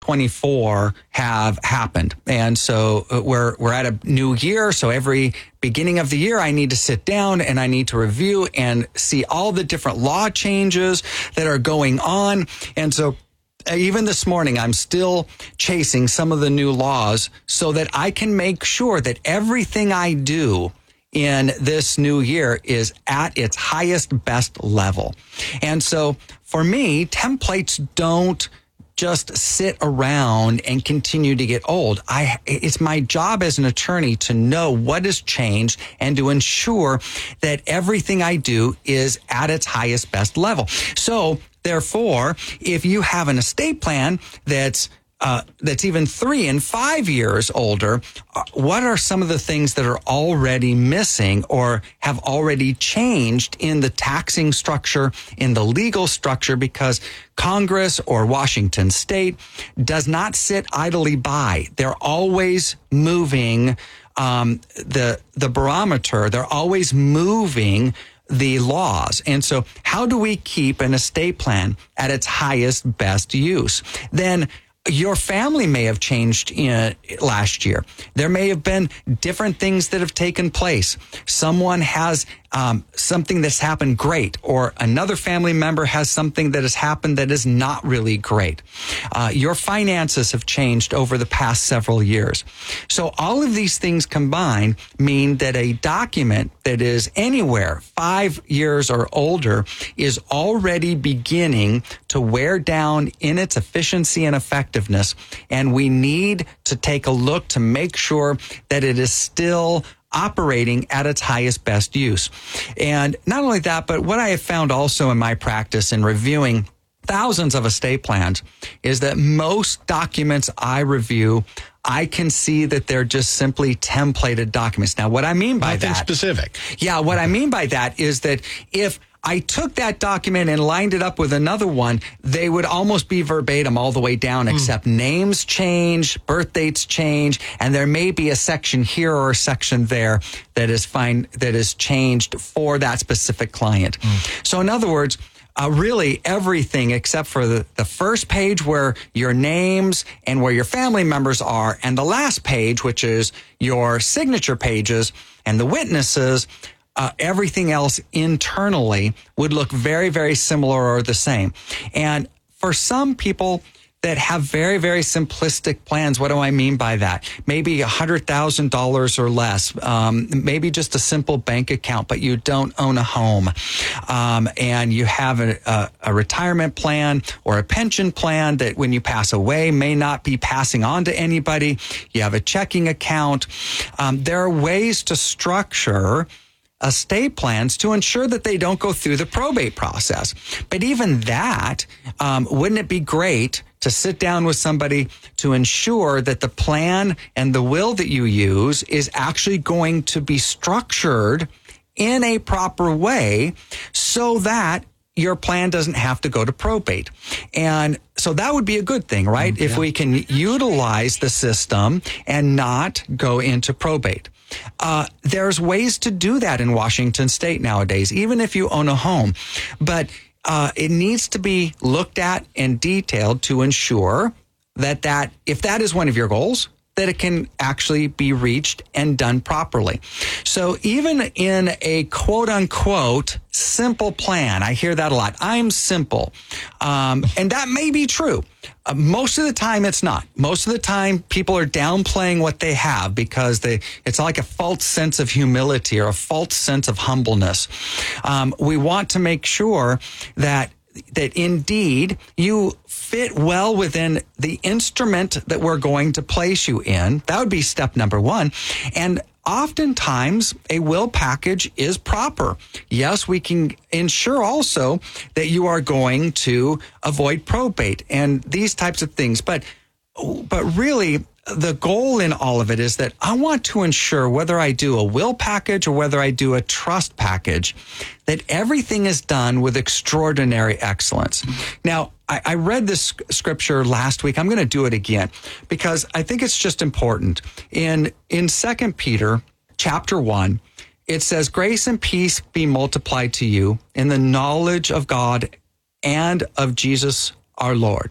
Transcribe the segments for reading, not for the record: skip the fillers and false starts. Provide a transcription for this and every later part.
2024 have happened. And so we're at a new year. So every beginning of the year, I need to sit down and I need to review and see all the different law changes that are going on. And so even this morning, I'm still chasing some of the new laws so that I can make sure that everything I do in this new year is at its highest, best level. And so for me, templates don't just sit around and continue to get old. It's my job as an attorney to know what has changed and to ensure that everything I do is at its highest, best level. So therefore, if you have an estate plan that's even 3 and 5 years older, what are some of the things that are already missing or have already changed in the taxing structure, in the legal structure, because Congress or Washington State does not sit idly by. They're always moving the barometer. They're always moving the laws. And so how do we keep an estate plan at its highest, best use? Then your family may have changed last year. There may have been different things that have taken place. Someone has something that's happened great, or another family member has something that has happened that is not really great. Your finances have changed over the past several years. So all of these things combined mean that a document that is anywhere 5 years or older is already beginning to wear down in its efficiency and effectiveness. And we need to take a look to make sure that it is still operating at its highest best use. And not only that, but what I have found also in my practice in reviewing thousands of estate plans is that most documents I review, I can see that they're just simply templated documents. Now, what I mean by Nothing that... specific. Yeah, what I mean by that is that if I took that document and lined it up with another one, they would almost be verbatim all the way down, except names change, birth dates change, and there may be a section here or a section there that is changed for that specific client. So in other words, really everything except for the first page where your names and where your family members are, and the last page, which is your signature pages and the witnesses, everything else internally would look very, very similar or the same. And for some people that have very, very simplistic plans, what do I mean by that? Maybe $100,000 or less, maybe just a simple bank account, but you don't own a home. And you have a retirement plan or a pension plan that when you pass away may not be passing on to anybody. You have a checking account. There are ways to structure estate plans to ensure that they don't go through the probate process. But even that, wouldn't it be great to sit down with somebody to ensure that the plan and the will that you use is actually going to be structured in a proper way so that your plan doesn't have to go to probate. And so that would be a good thing, right? If we can utilize the system and not go into probate. There's ways to do that in Washington State nowadays, even if you own a home. But it needs to be looked at and detailed to ensure that if that is one of your goals, that it can actually be reached and done properly. So even in a quote unquote simple plan, I hear that a lot. I'm simple. And that may be true. Most of the time it's not. Most of the time people are downplaying what they have because it's like a false sense of humility or a false sense of humbleness. We want to make sure that indeed you fit well within the instrument that we're going to place you in. That would be step number one. And oftentimes a will package is proper. Yes, we can ensure also that you are going to avoid probate and these types of things. But really, the goal in all of it is that I want to ensure whether I do a will package or whether I do a trust package, that everything is done with extraordinary excellence. Now, I read this scripture last week. I'm going to do it again because I think it's just important. In 2 Peter chapter 1, it says, "Grace and peace be multiplied to you in the knowledge of God and of Jesus our Lord,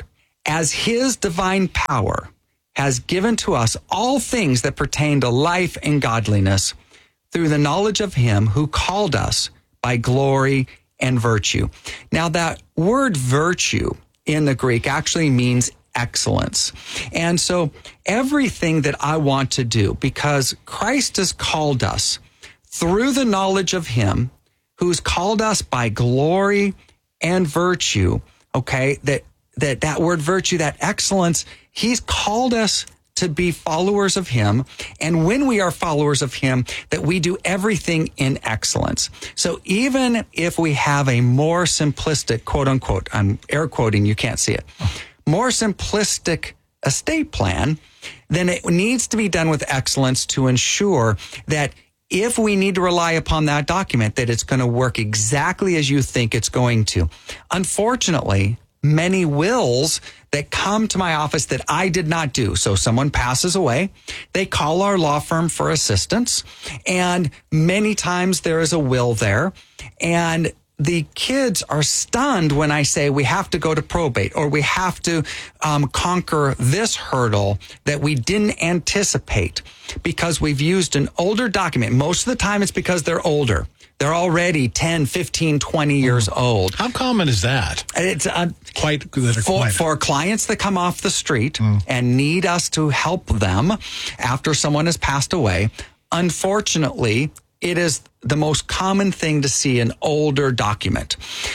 as his divine power has given to us all things that pertain to life and godliness through the knowledge of him who called us by glory and virtue. Now, that word virtue in the Greek actually means excellence. And so everything that I want to do, because Christ has called us through the knowledge of him who's called us by glory and virtue, okay, that word virtue, that excellence, he's called us to be followers of him. And when we are followers of him, that we do everything in excellence. So even if we have a more simplistic, quote unquote, I'm air quoting, you can't see it, more simplistic estate plan, then it needs to be done with excellence to ensure that if we need to rely upon that document, that it's going to work exactly as you think it's going to. Unfortunately, many wills that come to my office that I did not do. So someone passes away, they call our law firm for assistance, and many times there is a will there, and the kids are stunned when I say we have to go to probate or we have to conquer this hurdle that we didn't anticipate because we've used an older document. Most of the time it's because they're older. They're already 10, 15, 20 years old. How common is that? It's quite for clients that come off the street and need us to help them after someone has passed away. Unfortunately, it is the most common thing to see an older document.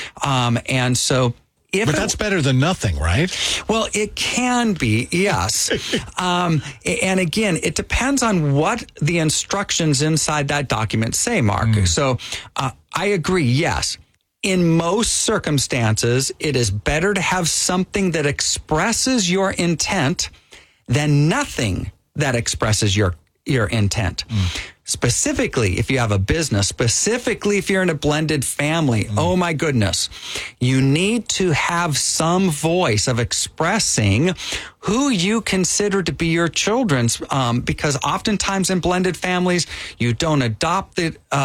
And so but that's better than nothing, right? Well, it can be, yes. And again, it depends on what the instructions inside that document say, Mark. So I agree, yes. In most circumstances, it is better to have something that expresses your intent than nothing that expresses your intent. Specifically, if you have a business, specifically if you're in a blended family, oh my goodness, you need to have some voice of expressing who you consider to be your children's, because oftentimes in blended families, you don't adopt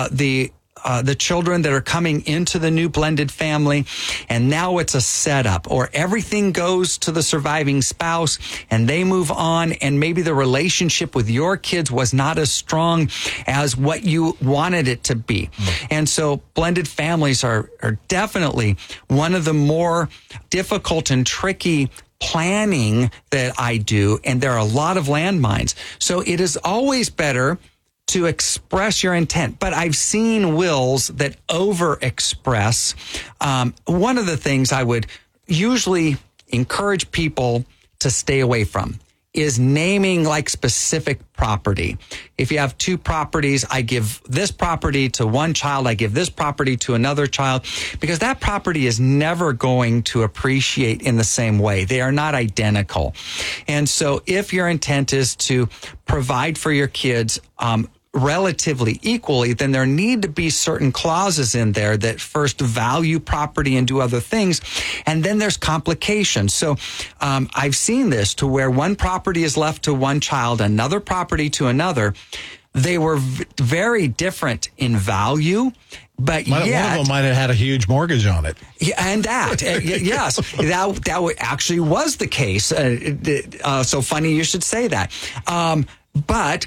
the children that are coming into the new blended family, and now it's a setup, or everything goes to the surviving spouse and they move on, and maybe the relationship with your kids was not as strong as what you wanted it to be. And so blended families are definitely one of the more difficult and tricky planning that I do, and there are a lot of landmines. So it is always better to express your intent. But I've seen wills that over-express. One of the things I would usually encourage people to stay away from is naming like specific property. If you have two properties, I give this property to one child, I give this property to another child, because that property is never going to appreciate in the same way. They are not identical. And so if your intent is to provide for your kids, relatively equally, then there need to be certain clauses in there that first value property and do other things. And then there's complications. So I've seen this to where one property is left to one child, another property to another. They were very different in value, but yet one of them might have had a huge mortgage on it. Yeah, and that, yes, that actually was the case. So funny you should say that. But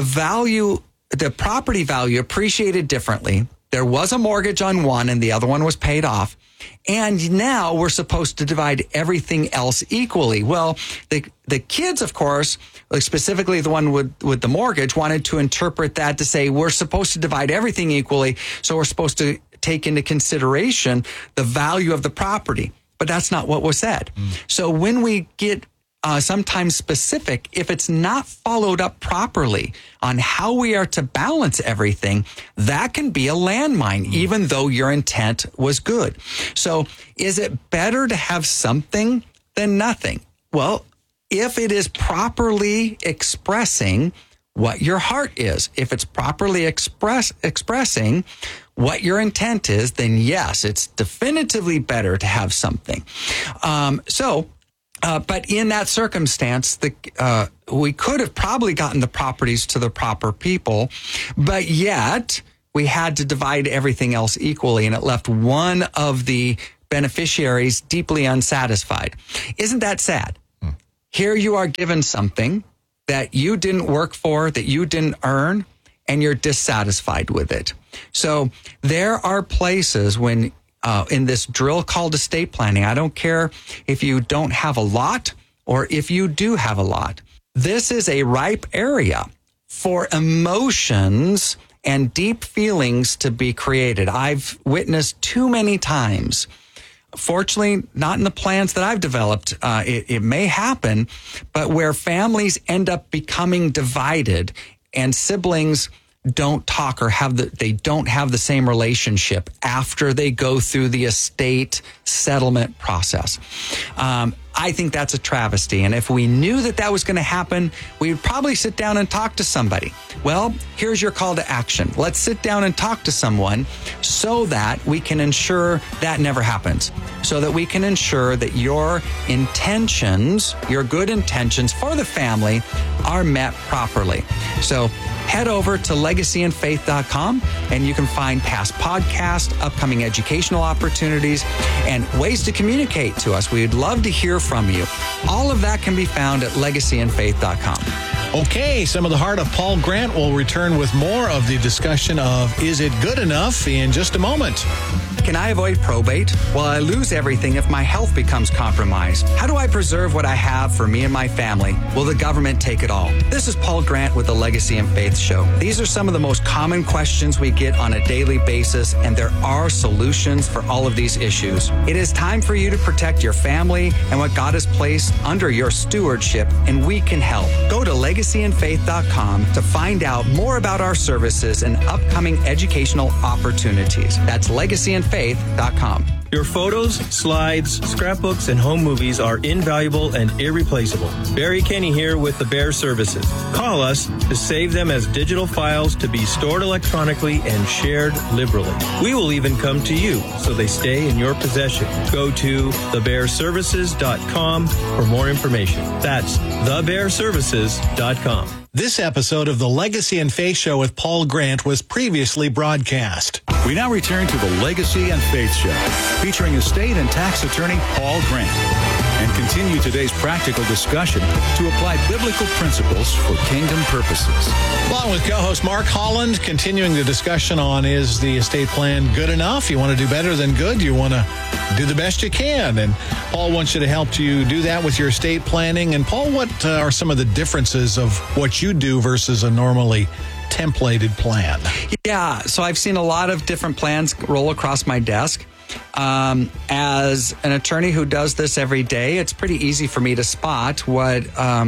the property value appreciated differently. There was a mortgage on one and the other one was paid off. And now we're supposed to divide everything else equally. Well, the kids, of course, like specifically the one with the mortgage, wanted to interpret that to say we're supposed to divide everything equally. So we're supposed to take into consideration the value of the property. But that's not what was said. So when we get sometimes specific, if it's not followed up properly on how we are to balance everything, that can be a landmine, even though your intent was good. So is it better to have something than nothing? Well, if it is properly expressing what your heart is, if it's properly expressing what your intent is, then yes, it's definitively better to have something. But in that circumstance, we could have probably gotten the properties to the proper people, but yet we had to divide everything else equally, and it left one of the beneficiaries deeply unsatisfied. Isn't that sad? Here you are given something that you didn't work for, that you didn't earn, and you're dissatisfied with it. So there are places when in this drill called estate planning, I don't care if you don't have a lot or if you do have a lot. This is a ripe area for emotions and deep feelings to be created. I've witnessed too many times. Fortunately, not in the plans that I've developed. It may happen, but where families end up becoming divided and siblings don't talk or they don't have the same relationship after they go through the estate settlement process. I think that's a travesty. And if we knew that was going to happen, we would probably sit down and talk to somebody. Well, here's your call to action. Let's sit down and talk to someone so that we can ensure that never happens. So that we can ensure that your intentions, your good intentions for the family are met properly. So head over to legacyandfaith.com and you can find past podcasts, upcoming educational opportunities, and ways to communicate to us. We'd love to hear from you. All of that can be found at legacyandfaith.com. Okay, Some of the Heart of Paul Grant will return with more of the discussion of Is It Good Enough in just a moment. Can I avoid probate? Will I lose everything if my health becomes compromised? How do I preserve what I have for me and my family? Will the government take it all? This is Paul Grant with the Legacy and Faith Show. These are some of the most common questions we get on a daily basis, and there are solutions for all of these issues. It is time for you to protect your family and what God has placed under your stewardship, and we can help. Go to legacyandfaith.com to find out more about our services and upcoming educational opportunities. That's legacyandfaith.com. Your photos, slides, scrapbooks, and home movies are invaluable and irreplaceable. Barry Kenny here with the Bear Services. Call us to save them as digital files to be stored electronically and shared liberally. We will even come to you so they stay in your possession. Go to thebearservices.com for more information. That's thebearservices.com. This episode of the Legacy and Faith Show with Paul Grant was previously broadcast. We now return to the Legacy and Faith Show, featuring estate and tax attorney Paul Grant, and continue today's practical discussion to apply biblical principles for kingdom purposes. Along with co-host Mark Holland, continuing the discussion on is the estate plan good enough? You want to do better than good? You want to do the best you can? And Paul wants you to help you do that with your estate planning. And Paul, what are some of the differences of what you do versus a normally templated plan? Yeah, so I've seen a lot of different plans roll across my desk. As an attorney who does this every day, it's pretty easy for me to spot what's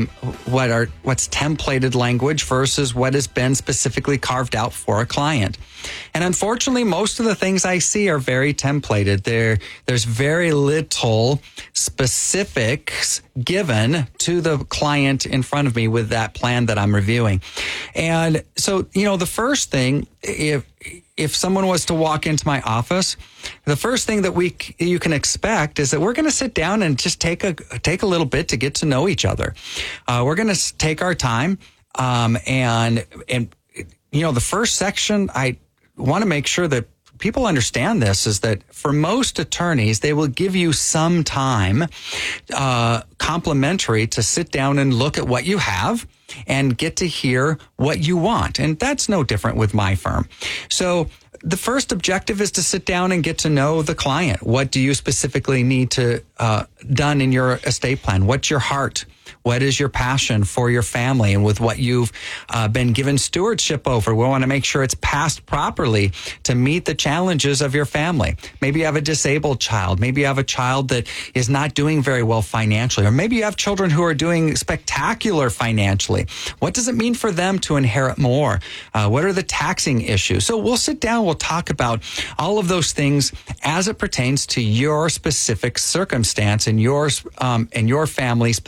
templated language versus what has been specifically carved out for a client. And unfortunately, most of the things I see are very templated. There's very little specifics given to the client in front of me with that plan that I'm reviewing. And so, the first thing, if someone was to walk into my office, the first thing that you can expect is that we're going to sit down and just take a little bit to get to know each other. We're going to take our time, and the first section, I want to make sure that people understand this, is that for most attorneys, they will give you some time complimentary to sit down and look at what you have and get to hear what you want. And that's no different with my firm. So the first objective is to sit down and get to know the client. What do you specifically need to done in your estate plan? What's your heart? What is your passion for your family and with what you've been given stewardship over? We want to make sure it's passed properly to meet the challenges of your family. Maybe you have a disabled child. Maybe you have a child that is not doing very well financially. Or maybe you have children who are doing spectacular financially. What does it mean for them to inherit more? What are the taxing issues? So we'll sit down, we'll talk about all of those things as it pertains to your specific circumstance and your family specifically.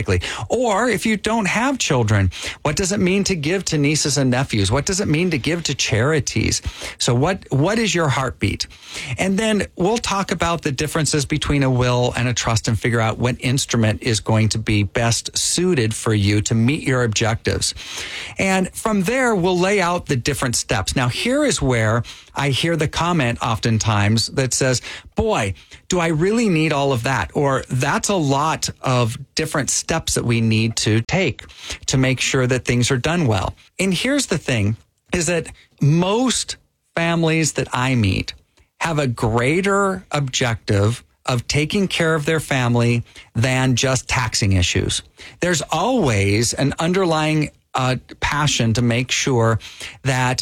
specifically. Or if you don't have children, what does it mean to give to nieces and nephews? What does it mean to give to charities? So what is your heartbeat? And then we'll talk about the differences between a will and a trust and figure out what instrument is going to be best suited for you to meet your objectives. And from there, we'll lay out the different steps. Now, here is where I hear the comment oftentimes that says, boy, do I really need all of that? Or that's a lot of different steps that we need to take to make sure that things are done well. And here's the thing, is that most families that I meet have a greater objective of taking care of their family than just taxing issues. There's always an underlying passion to make sure that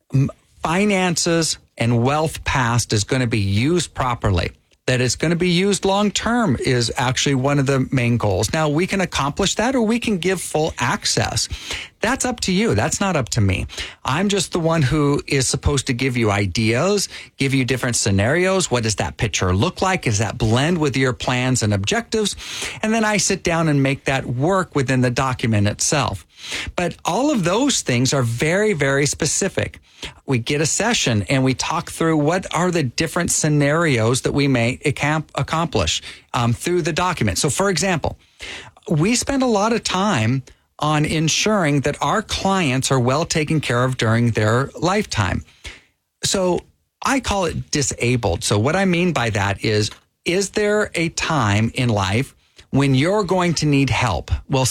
finances and wealth past is going to be used properly. That it's going to be used long term is actually one of the main goals. Now, we can accomplish that or we can give full access. That's up to you. That's not up to me. I'm just the one who is supposed to give you ideas, give you different scenarios. What does that picture look like? Does that blend with your plans and objectives? And then I sit down and make that work within the document itself. But all of those things are very, very specific. We get a session and we talk through what are the different scenarios that we may accomplish through the document. So, for example, we spend a lot of time on ensuring that our clients are well taken care of during their lifetime. So I call it disabled. So what I mean by that is there a time in life when you're going to need help? Well,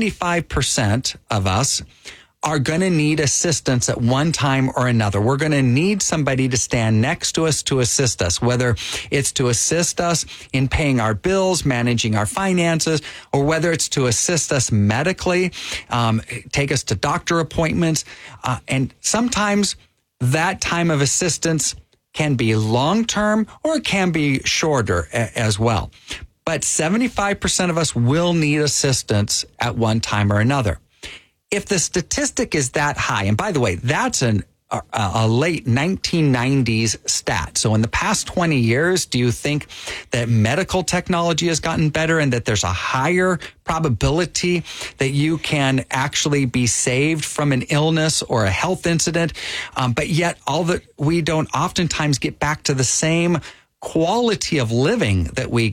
75% of us are going to need assistance at one time or another. We're going to need somebody to stand next to us to assist us, whether it's to assist us in paying our bills, managing our finances, or whether it's to assist us medically, take us to doctor appointments. And sometimes that time of assistance can be long-term or it can be shorter as well. But 75% of us will need assistance at one time or another. If the statistic is that high, and by the way, that's a late 1990s stat. So in the past 20 years, do you think that medical technology has gotten better and that there's a higher probability that you can actually be saved from an illness or a health incident? But yet we don't oftentimes get back to the same quality of living that we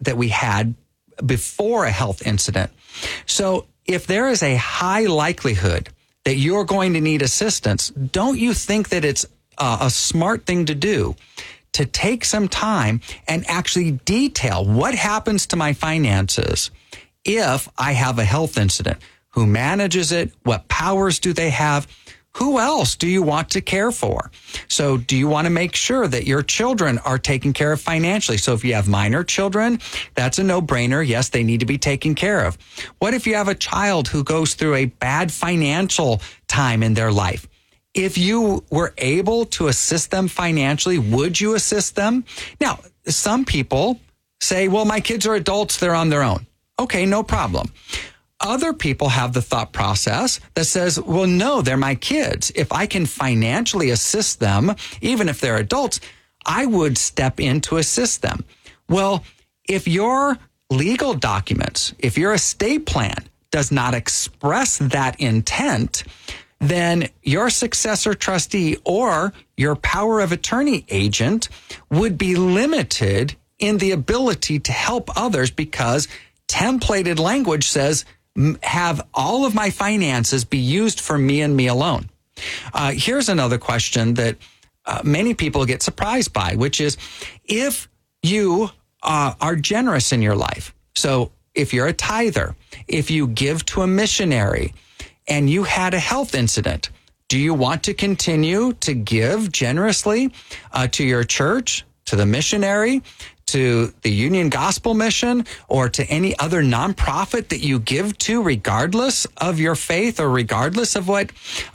had before a health incident. So if there is a high likelihood that you're going to need assistance, don't you think that it's a smart thing to do to take some time and actually detail what happens to my finances if I have a health incident? Who manages it? What powers do they have? Who else do you want to care for? So do you want to make sure that your children are taken care of financially? So if you have minor children, that's a no-brainer. Yes, they need to be taken care of. What if you have a child who goes through a bad financial time in their life? If you were able to assist them financially, would you assist them? Now, some people say, well, my kids are adults, they're on their own. Okay, no problem. Other people have the thought process that says, well, no, they're my kids. If I can financially assist them, even if they're adults, I would step in to assist them. Well, if your legal documents, if your estate plan does not express that intent, then your successor trustee or your power of attorney agent would be limited in the ability to help others because templated language says, have all of my finances be used for me and me alone. Here's another question that many people get surprised by, which is if you are generous in your life. So if you're a tither, if you give to a missionary and you had a health incident, do you want to continue to give generously to your church, to the missionary, to the Union Gospel Mission, or to any other nonprofit that you give to, regardless of your faith or regardless of what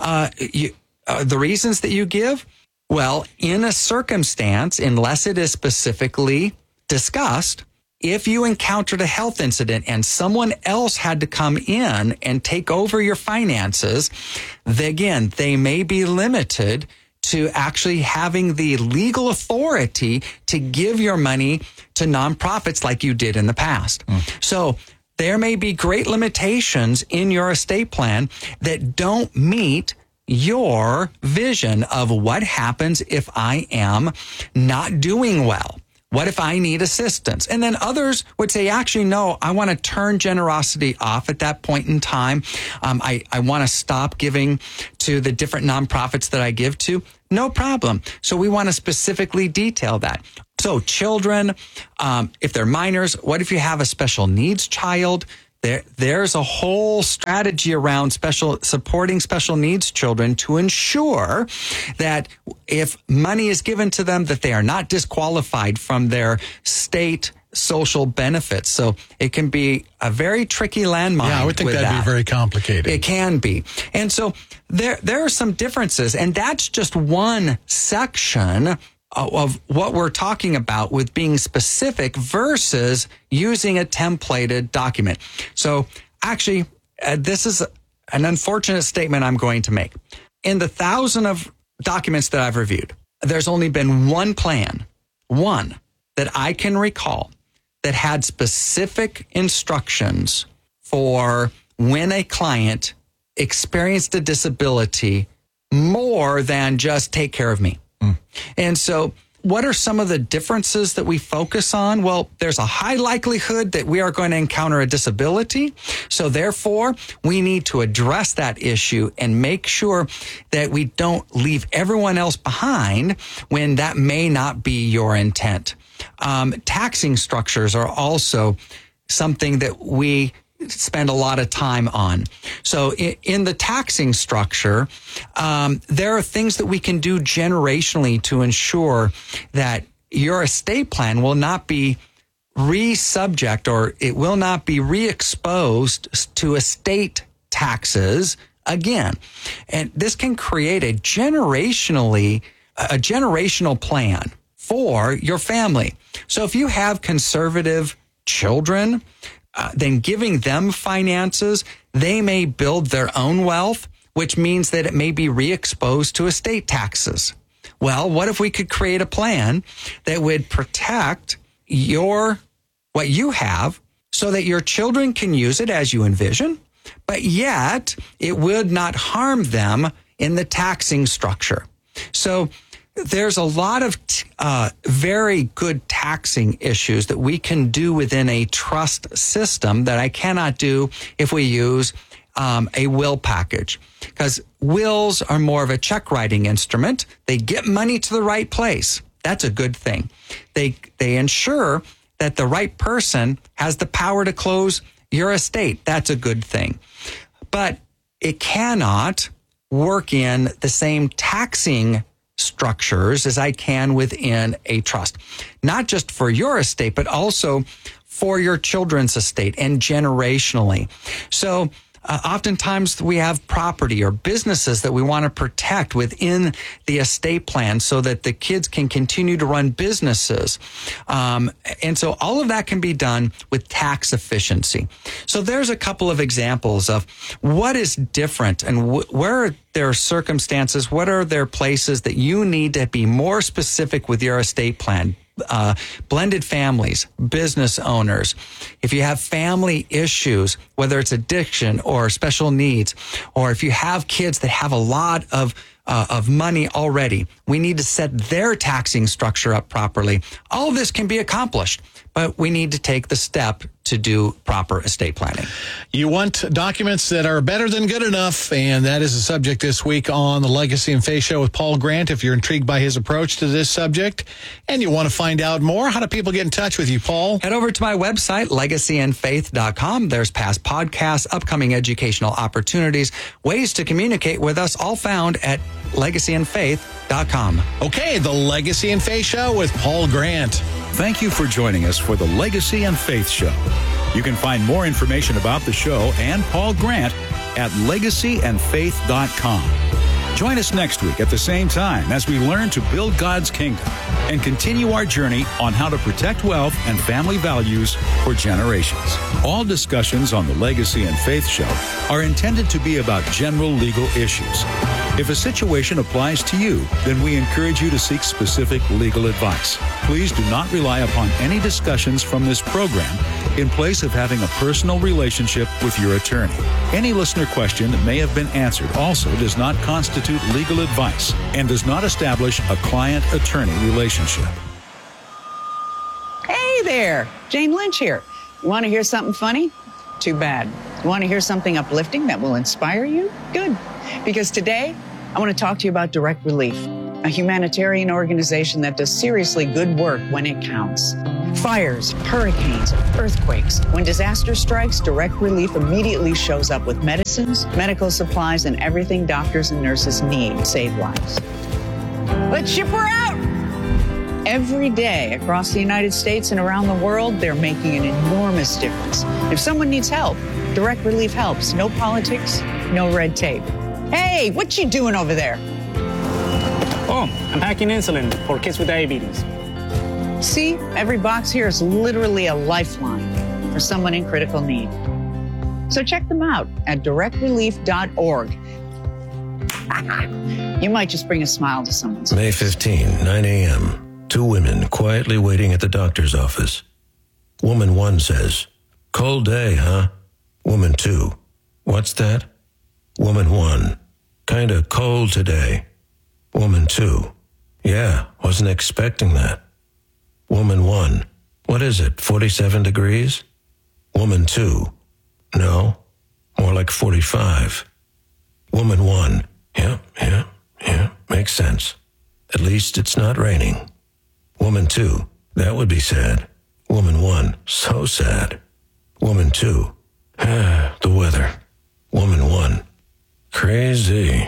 the reasons that you give? Well, in a circumstance, unless it is specifically discussed, if you encountered a health incident and someone else had to come in and take over your finances, again, they may be limited to actually having the legal authority to give your money to nonprofits like you did in the past. So there may be great limitations in your estate plan that don't meet your vision of what happens if I am not doing well. What if I need assistance? And then others would say, actually, no, I want to turn generosity off at that point in time. I want to stop giving to the different nonprofits that I give to. No problem. So we want to specifically detail that. So children, if they're minors, what if you have a special needs child? There's a whole strategy around supporting special needs children to ensure that if money is given to them, that they are not disqualified from their state social benefits. So it can be a very tricky landmine. Yeah, I would think that'd be very complicated. It can be. And so there are some differences, and that's just one section of what we're talking about with being specific versus using a templated document. So actually, this is an unfortunate statement I'm going to make. In the 1,000 of documents that I've reviewed, there's only been one plan, one that I can recall that had specific instructions for when a client experienced a disability more than just take care of me. And so what are some of the differences that we focus on? Well, there's a high likelihood that we are going to encounter a disability. So therefore, we need to address that issue and make sure that we don't leave everyone else behind when that may not be your intent. Taxing structures are also something that we spend a lot of time on. So in the taxing structure, there are things that we can do generationally to ensure that your estate plan will not be re-subject, or it will not be re-exposed to estate taxes again. And this can create a generational plan for your family. So if you have conservative children, then giving them finances, they may build their own wealth, which means that it may be re-exposed to estate taxes. Well, what if we could create a plan that would protect what you have so that your children can use it as you envision, but yet it would not harm them in the taxing structure? So there's a lot of very good taxing issues that we can do within a trust system that I cannot do if we use a will package, because wills are more of a check writing instrument. They get money to the right place. That's a good thing. They ensure that the right person has the power to close your estate. That's a good thing. But it cannot work in the same taxing structures as I can within a trust, not just for your estate, but also for your children's estate and generationally. So oftentimes we have property or businesses that we want to protect within the estate plan so that the kids can continue to run businesses. And so all of that can be done with tax efficiency. So there's a couple of examples of what is different and where are there circumstances, what are there places that you need to be more specific with your estate plan. Blended families, business owners, if you have family issues, whether it's addiction or special needs, or if you have kids that have a lot of money already, we need to set their taxing structure up properly. All of this can be accomplished, but we need to take the step to do proper estate planning. You want documents that are better than good enough, and that is the subject this week on the Legacy and Faith Show with Paul Grant. If you're intrigued by his approach to this subject and you want to find out more, how do people get in touch with you, Paul? Head over to my website, legacyandfaith.com. There's past podcasts, upcoming educational opportunities, ways to communicate with us, all found at legacyandfaith.com. Okay, the Legacy and Faith Show with Paul Grant. Thank you for joining us for the Legacy and Faith Show. You can find more information about the show and Paul Grant at legacyandfaith.com. Join us next week at the same time as we learn to build God's kingdom and continue our journey on how to protect wealth and family values for generations. All discussions on the Legacy and Faith Show are intended to be about general legal issues. If a situation applies to you, then we encourage you to seek specific legal advice. Please do not rely upon any discussions from this program in place of having a personal relationship with your attorney. Any listener question that may have been answered also does not constitute legal advice and does not establish a client-attorney relationship. Hey there, Jane Lynch here. Want to hear something funny? Too bad. Want to hear something uplifting that will inspire you? Good. Because today, I want to talk to you about Direct Relief, a humanitarian organization that does seriously good work when it counts. Fires, hurricanes, earthquakes. When disaster strikes, Direct Relief immediately shows up with medicines, medical supplies, and everything doctors and nurses need to save lives. Let's ship her out! Every day across the United States and around the world, they're making an enormous difference. If someone needs help, Direct Relief helps. No politics, no red tape. Hey, what you doing over there? Oh, I'm packing insulin for kids with diabetes. See, every box here is literally a lifeline for someone in critical need. So check them out at directrelief.org. You might just bring a smile to someone's face. May 15, 9 a.m. 2 women quietly waiting at the doctor's office. Woman 1 says, "Cold day, huh?" Woman 2, "What's that?" Woman 1, "Kinda cold today." Woman 2, "Yeah, wasn't expecting that." Woman 1, "What is it, 47 degrees?" Woman 2, "No, more like 45. Woman 1, yeah, makes sense. At least it's not raining." Woman 2, "That would be sad." Woman 1, "So sad." Woman 2, "The weather." Woman 1, "Crazy."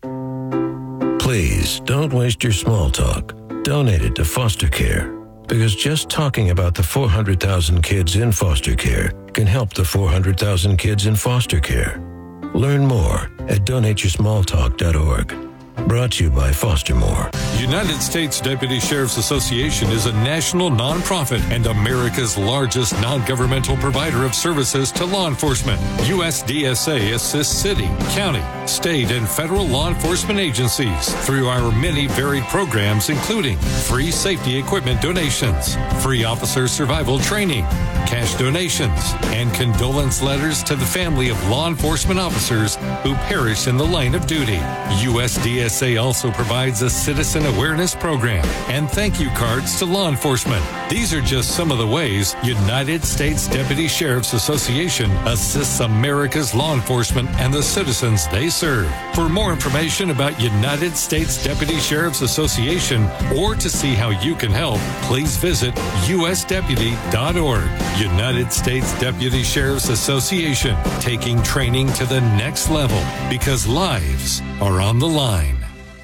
Please don't waste your small talk. Donate it to foster care, because just talking about the 400,000 kids in foster care can help the 400,000 kids in foster care. Learn more at donateyoursmalltalk.org. Brought to you by Foster More. United States Deputy Sheriff's Association is a national nonprofit and America's largest non-governmental provider of services to law enforcement. USDSA assists city, county, state, and federal law enforcement agencies through our many varied programs, including free safety equipment donations, free officer survival training, cash donations, and condolence letters to the family of law enforcement officers who perish in the line of duty. USDSA also provides a citizen awareness program and thank you cards to law enforcement. These are just some of the ways United States Deputy Sheriff's Association assists America's law enforcement and the citizens they serve. For more information about United States Deputy Sheriff's Association or to see how you can help, please visit usdeputy.org. United States Deputy Sheriff's Association, taking training to the next level because lives are on the line.